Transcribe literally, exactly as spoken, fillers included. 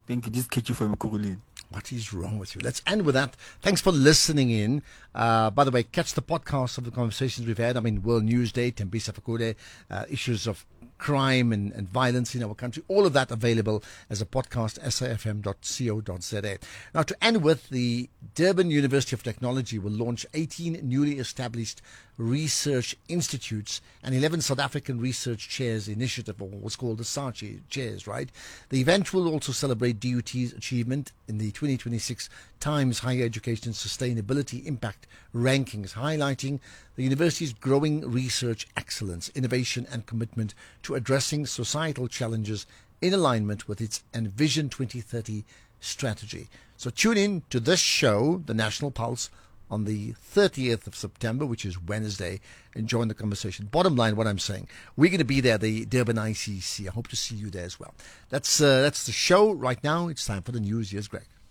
think it just catch you from Kurulin. What is wrong with you? Let's end with that. Thanks for listening in. Uh, by the way, catch the podcast of the conversations we've had. I mean, World News Day, Tembisa Fakure, uh, issues of crime and, and violence in our country. All of that available as a podcast, s a f m dot co dot z a. Now, to end with, the Durban University of Technology will launch eighteen newly established research institutes and eleven South African Research Chairs Initiative, or what's called the SARCHI chairs, right? The event will also celebrate D U T's achievement in the twenty twenty-six Times Higher Education Sustainability Impact Rankings, highlighting the university's growing research excellence, innovation and commitment to addressing societal challenges in alignment with its Envision twenty thirty strategy. So tune in to this show, The National Pulse, on the thirtieth of September, which is Wednesday, and join the conversation. Bottom line, what I'm saying, we're going to be there, the Durban I C C. I hope to see you there as well. That's, uh, that's the show right now. It's time for the news. Here's Greg.